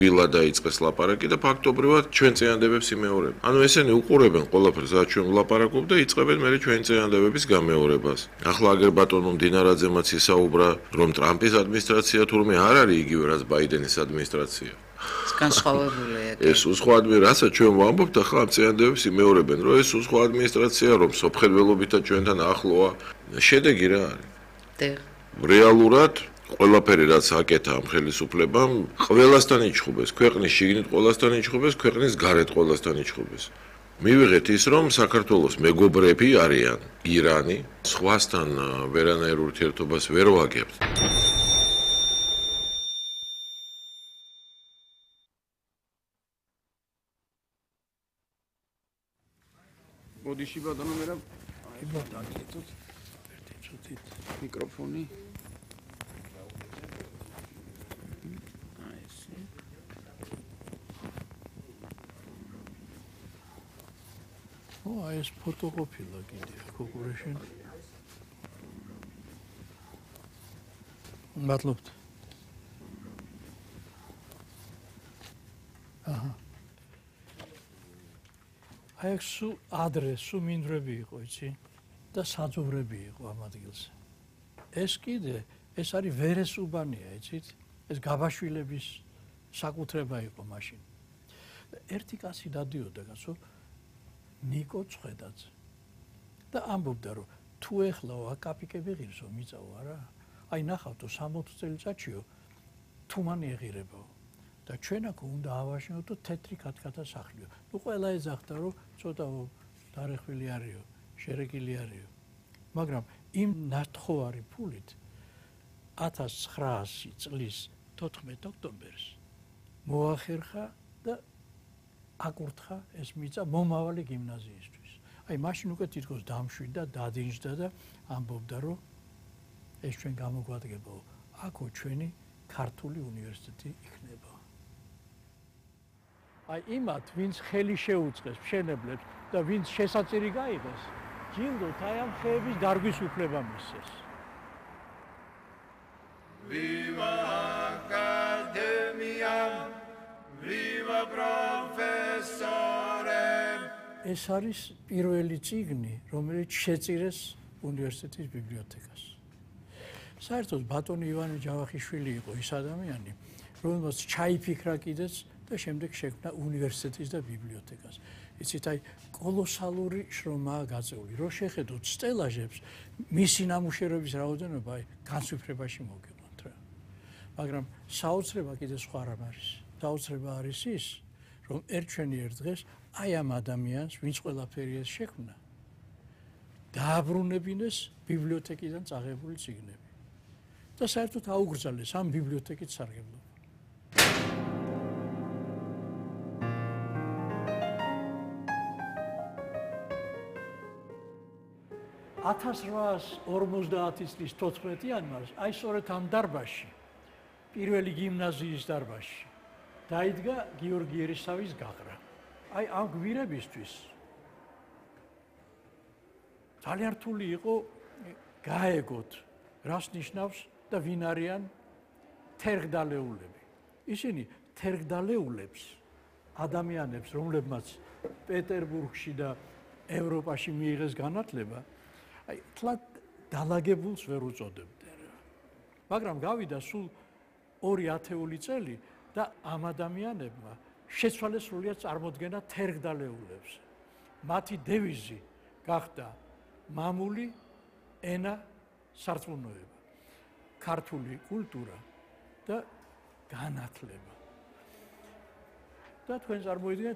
ვილა დაიწყეს ლაპარაკი და ფაქტობრივად ჩვენ წინადადებებს იმეორებენ. ანუ ესენი უყურებენ ყველაფერს, რაც ჩვენ ვლაპარაკობ და იწყებენ მე ჩვენი წინადადებების გამეორებას. ახლა აგერ ბატონო მდინარაძემაც ისაუბრა, რომ ტრამპის ადმინისტრაცია თურმე არ არის იგივე, რაც ბაიდენის ადმინისტრაცია. განსხვავებულია. ეს უცხო ადმინისტრაცია ჩვენ ვამბობთ ახლა ამ წინადადებებს იმეორებენ, რომ ეს უცხო ადმინისტრაცია რომ სოფხელველობითა ჩვენთან ახლოა, შედეგი რა არის? რეალურად ყველაფერი რაც აკეთა ამ ხელისუფლებამ ყველასთან იჩხუბეს, ქვეყნის შიგნით ყველასთან იჩხუბეს, ქვეყნის გარეთ ყველასთან იჩხუბეს. მივიღეთ ის რომ საქართველოს მეგობრები არიან ირანი, სხვასთან ვერანაირ ურთიერთობას ვერ ვაგებთ. ბოდიში ბატონო მერა ბატონო მიკროფონი ეს ფოტოკოპია კიდე კოკურეშენ. მადლობთ. აჰა. აი სუ ადრეს სუ მინდვრები იყო, იცი? და საძოვრები იყო ამ ადგილზე. ეს კიდე ეს არის ვერესუბანია, იცით? ეს გაბაშვილების საკუთრება იყო მაშინ. ერთი კაცი დადიოდა კაცო ნიკო წხედაძე და ამბობდა რომ თუ ეხლაო აკაპიკები ღირსო მიწაო არა აი ნახავთო 60 წელიწადშიო თუ მან ეღირებაო და ჩვენ აქ უნდა ავაშინოთ თეთრი კათკათა სახლიო ნუ ყველა ეძახდა რომ ცოტაო დარეხვილი არისო შერეგილი არისო მაგრამ იმ ნათხოვარი ფულით 1900 წლის 14 ოქტომბერს მოახერხა და აკურთხა ეს მიწა მომავალი გიმნაზიისთვის. აი მაშინ უკვე თითქოს დამშვიდა, დადინჯდა და ამბობდა რომ ეს ჩვენ გამოგვადგებაო. აქო ჩვენი ქართული უნივერსიტეტი იქნება. აი იმათ ვინც ხელი შეუწყეს მშენებლებს და ვინც შესაწირი გაიღეს, ჯილდოთ აი ამ ხეების დარგვის უფლება მისცეს. Viva Academia Viva professore ეს არის პირველი წიგნი, რომელიც შეწირეს უნივერსიტეტის ბიბლიოთეკას. საერთოდ ბატონი ივანე ჯავახიშვილი იყო ის ადამიანი, რომელმაც ჩაიფიქრა კიდეც და შემდეგ შექმნა უნივერსიტეტის და ბიბლიოთეკას. იცით, აი კოლოსალური შრომაა გაწეული. რო შეხედოთ სტელაჟებს, მისი ნამუშევრების რაოდენობა აი განსვიფრებაში მოგეყვანთ რა. მაგრამ საოცრება კიდე სხვა რამ არის. საოცრება არის ის, რომ ერთჩვენი ერთ დღეს აი ამ ადამიანს, ვინც ყველაფერი ეს შექმნა, დააბრუნებინეს ბიბლიოთეკიდან წაღებული წიგნები. და საერთოდ აუგრძალეს ამ ბიბლიოთეკით სარგებლობა. 1850 წლის 14 იანვარს აი სწორედ ამ დარბაზში, პირველი გიმნაზიის დარბაზში დაიდგა გიორგი ერისავის გაყრა. აი ამ გვირებისთვის ძალიან რთული იყო გაეგოთ რას ნიშნავს და ვინ არიან თერგდალეულები. ისინი თერგდალეულებს ადამიანებს, რომლებმაც პეტერბურგში და ევროპაში მიიღეს განათლება, აი თლად დალაგებულს ვერ უწოდებდნენ. მაგრამ გავიდა სულ 2 ათეული წელი და ამ ადამიანებმა შეცვალეს სრულიად წარმოდგენა თერგდალეულებს. მათი დევიზი გახდა მამული ენა სარწმუნოება, ქართული კულტურა და განათლება. და თქვენ წარმოიდგინეთ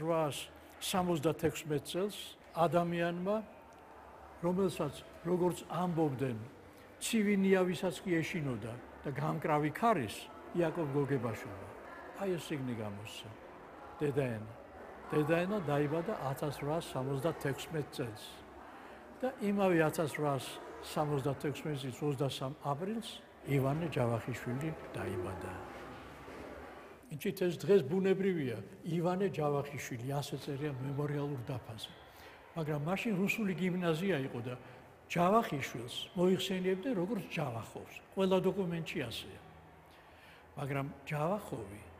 1876 წელს ადამიანმა, რომელსაც როგორც ამბობდნენ, ცივი ნიავისაც კი ეშინოდა და გამკრავი ქარის იაკობ გოგებაშვილმა. აი ეს წიგნი გამოსცა. დედაენა. დედაენა დაიბადა 1876 წელს. და იმავე 1876 წლის 23 აპრილს ივანე ჯავახიშვილი დაიბადა. იცით ეს დღეს ბუნებრივია, ივანე ჯავახიშვილი ასე წერია მემორიალურ დაფაზე. მაგრამ მაშინ რუსული გიმნაზია იყო და ჯავახიშვილს მოიხსენიებდნენ როგორც ჯავახოვს. ყველა დოკუმენტში ასეა. მაგრამ ჯავახოვი